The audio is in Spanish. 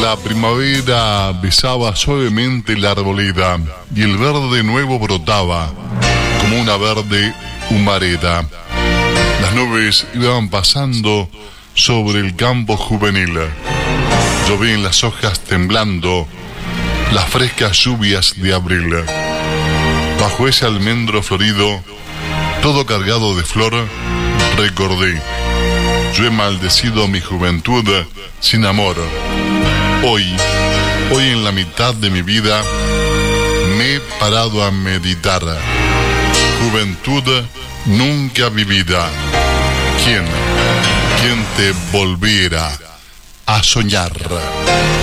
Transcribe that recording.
La primavera besaba suavemente la arboleda y el verde nuevo brotaba como una verde humareda. Las nubes iban pasando sobre el campo juvenil. Llovían las hojas temblando, las frescas lluvias de abril. Bajo ese almendro florido, todo cargado de flor, recordé: yo he maldecido mi juventud sin amor. Hoy en la mitad de mi vida, me he parado a meditar. Juventud nunca vivida. ¿Quién te volviera a soñar?